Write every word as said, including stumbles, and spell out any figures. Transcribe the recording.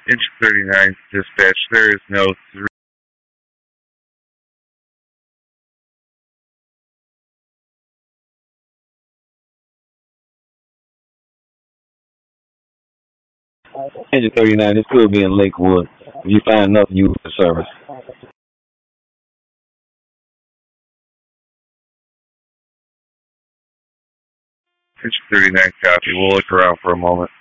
Inch thirty-nine, dispatch. There is no three. Engine thirty-nine, this could be in Lakewood. If you find enough, use the service. Inch thirty-nine, copy. We'll look around for a moment.